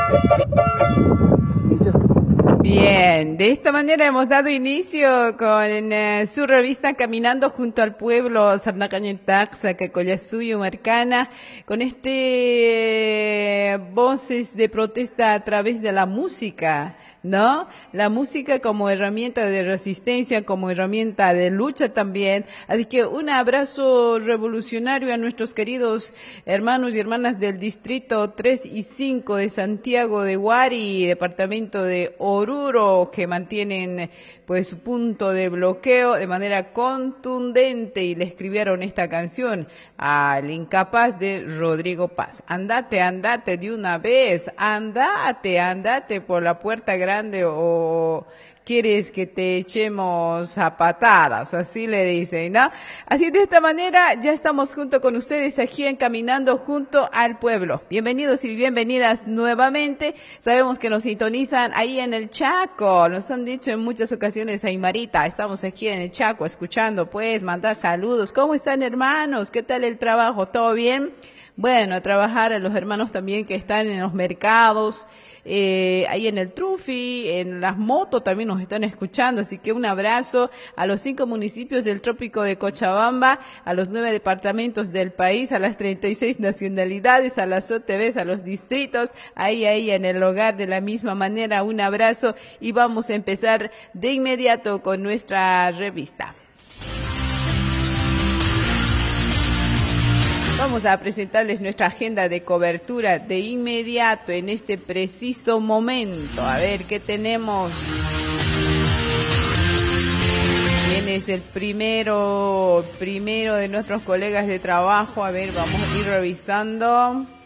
Bien, de esta manera hemos dado inicio con su revista Caminando junto al pueblo, Sarnacañentaxa, Cacoyasuyo, Marcana, con voces de protesta a través de la música, ¿no? La música como herramienta de resistencia, como herramienta de lucha también. Así que un abrazo revolucionario a nuestros queridos hermanos y hermanas del distrito 3 y 5 de Santiago de Huari, departamento de Oruro, que mantienen pues su punto de bloqueo de manera contundente y le escribieron esta canción al incapaz de Rodrigo Paz. Andate, andate de una vez, andate, andate por la puerta grande o quieres que te echemos a patadas, así le dicen, ¿no? Así de esta manera ya estamos junto con ustedes aquí en Caminando junto al pueblo. Bienvenidos y bienvenidas nuevamente. Sabemos que nos sintonizan ahí en el Chaco, nos han dicho en muchas ocasiones, Aymarita, estamos aquí en el Chaco escuchando, pues, mandar saludos. ¿Cómo están, hermanos? ¿Qué tal el trabajo? ¿Todo bien? Bueno, a trabajar a los hermanos también que están en los mercados, ahí en el Trufi, en las motos también nos están escuchando, así que un abrazo a los 5 municipios del trópico de Cochabamba, a los 9 departamentos del país, a las 36 nacionalidades, a las OTVs, a los distritos, ahí en el hogar de la misma manera, un abrazo y vamos a empezar de inmediato con nuestra revista. Vamos a presentarles nuestra agenda de cobertura de inmediato en este preciso momento. A ver qué tenemos. ¿Quién es el primero de nuestros colegas de trabajo? A ver, vamos a ir revisando.